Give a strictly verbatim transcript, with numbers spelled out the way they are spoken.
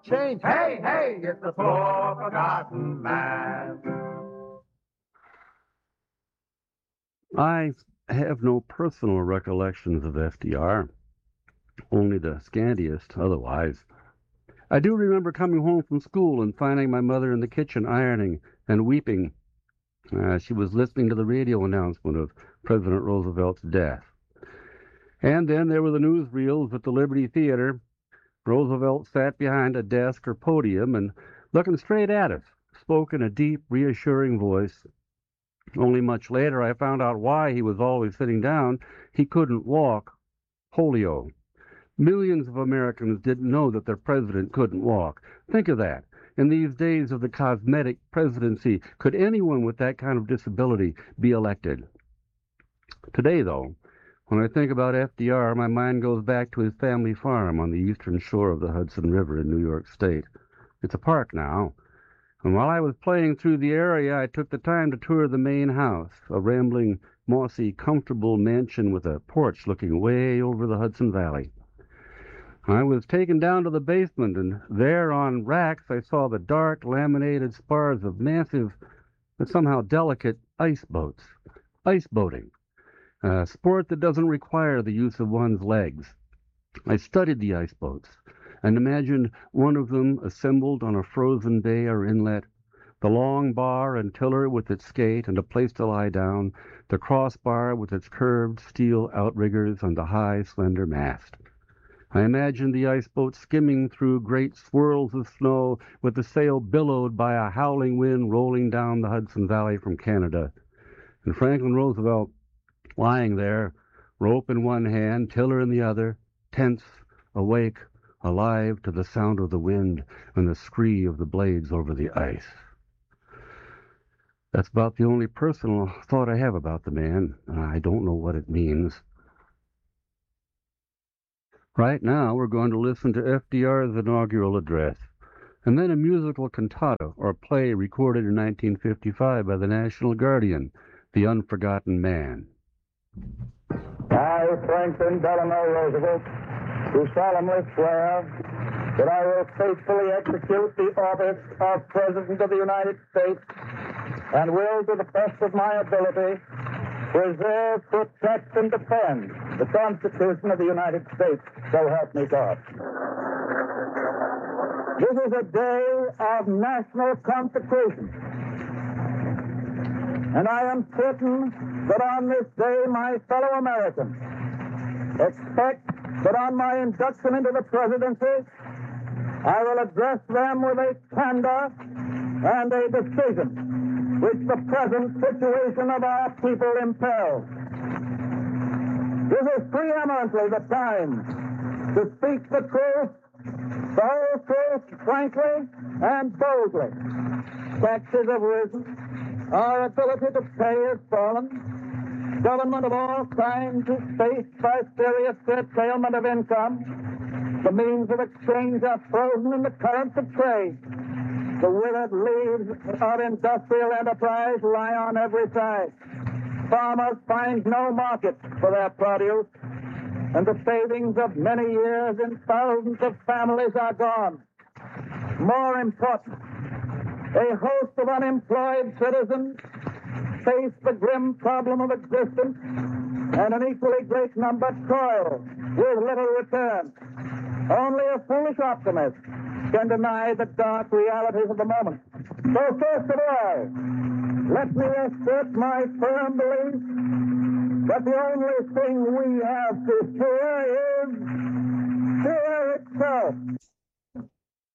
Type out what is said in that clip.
Change. Hey, hey, it's the poor forgotten man. I have no personal recollections of F D R, only the scantiest otherwise. I do remember coming home from school and finding my mother in the kitchen ironing and weeping. Uh, she was listening to the radio announcement of President Roosevelt's death. And then there were the newsreels at the Liberty Theater. Roosevelt sat behind a desk or podium and, looking straight at us, spoke in a deep, reassuring voice. Only much later I found out why he was always sitting down. He couldn't walk. Polio. Millions of Americans didn't know that their president couldn't walk. Think of that. In these days of the cosmetic presidency, could anyone with that kind of disability be elected? Today, though, when I think about F D R, my mind goes back to his family farm on the eastern shore of the Hudson River in New York State. It's a park now. And while I was playing through the area, I took the time to tour the main house, a rambling, mossy, comfortable mansion with a porch looking way over the Hudson Valley. I was taken down to the basement, and there on racks I saw the dark, laminated spars of massive, but somehow delicate ice boats. Ice boating, a sport that doesn't require the use of one's legs. I studied the ice boats and imagined one of them assembled on a frozen bay or inlet, the long bar and tiller with its skate and a place to lie down, the crossbar with its curved steel outriggers and the high, slender mast. I imagined the ice boat skimming through great swirls of snow with the sail billowed by a howling wind rolling down the Hudson Valley from Canada, and Franklin Roosevelt lying there, rope in one hand, tiller in the other, tense, awake, alive to the sound of the wind and the scree of the blades over the ice. That's about the only personal thought I have about the man. I don't know what it means. Right now, we're going to listen to F D R's inaugural address, and then a musical cantata or play recorded in nineteen fifty-five by the National Guardian, The Unforgotten Man. I, Franklin Delano Roosevelt, do solemnly swear that I will faithfully execute the office of President of the United States and will, to the best of my ability, preserve, protect, and defend the Constitution of the United States. So help me God. This is a day of national consecration, and I am certain that on this day my fellow Americans expect that on my induction into the presidency, I will address them with a candor and a decision which the present situation of our people impels. This is preeminently the time to speak the truth, the whole truth, frankly and boldly. Taxes have risen. Our ability to pay has fallen. Government of all kinds is faced by serious curtailment of income. The means of exchange are frozen in the currents of trade. The withered leaves of industrial enterprise lie on every side. Farmers find no market for their produce, and the savings of many years in thousands of families are gone. More important, a host of unemployed citizens face the grim problem of existence, and an equally great number toil with little return. Only a foolish optimist can deny the dark realities of the moment. So first of all, let me assert my firm belief that the only thing we have to fear